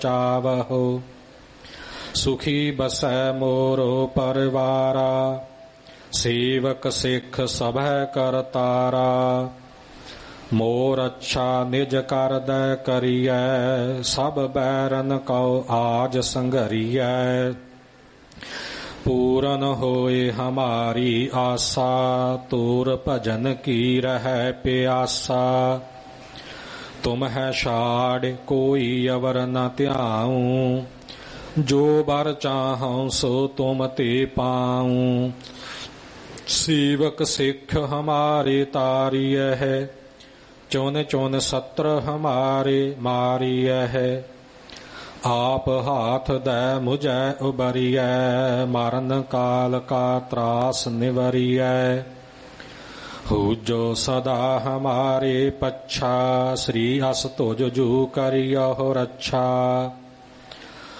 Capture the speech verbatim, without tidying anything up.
ਚਾਵਹੁ। ਸੁਖੀ ਬਸੈ ਮੋਰੋ ਪਰਿਵਾਰਾ, ਸੇਵਕ ਸਿੱਖ ਸਭੈ ਕਰਤਾਰਾ। ਮੋਰ ਅੱਛਾ ਨਿਜ ਕਰਦੈ ਕਰੀਐ, ਸਭ ਬੈਰਨ ਕਉ ਆਜ ਸੰਘਰੀਐ। ਪੂਰਨ ਹੋਏ ਹਮਾਰੀ ਆਸਾ, ਤੂਰ ਭਜਨ ਕੀ ਰਹਿ ਪਿਆਸਾ। ਤੁਮ ਹੈ ਛਾੜ ਕੋਈ ਅਵਰ ਨ ਧਿਆਉ, ਜੋ ਬਰ ਚਾਹਉ ਸੋ ਤੁਮ ਤੇ ਪਾਉ। ਸੇਵਕ ਸਿੱਖ ਹਮਾਰੇ ਤਾਰੀਐ ਹੈ, ਚੁਨ ਚੁਨ ਸਤਰ ਹਮਾਰੇ ਮਾਰੀਐ ਹੈ। ਆਪ ਹਾਥ ਦੈ ਮੁਝੈ ਉਬਰੀਐ, ਮਰਨ ਕਾਲ ਕਾ ਤਰਾਸ ਨਿਵਰੀਐ। ਹੂਜੋ ਸਦਾ ਹਮਾਰੇ ਪੱਛਾ, ਸ੍ਰੀ ਅਸ ਤੁਜ ਜੂ ਕਰਿਓ ਰੱਛਾ।